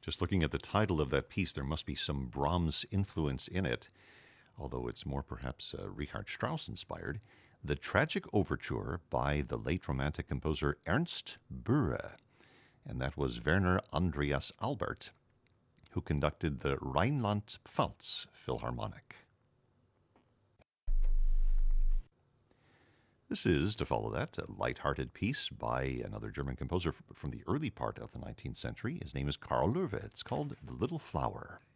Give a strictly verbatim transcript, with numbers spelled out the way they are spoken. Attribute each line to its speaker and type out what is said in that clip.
Speaker 1: Just looking at the title of that piece, there must be some Brahms influence in it, although it's more perhaps uh, Richard Strauss inspired. The Tragic Overture by the late Romantic composer Ernst Bühre. And that was Werner Andreas Albert, who conducted the Rheinland-Pfalz Philharmonic. This is, to follow that, a light-hearted piece by another German composer from the early part of the nineteenth century. His name is Karl Löwe. It's called The Little Flower.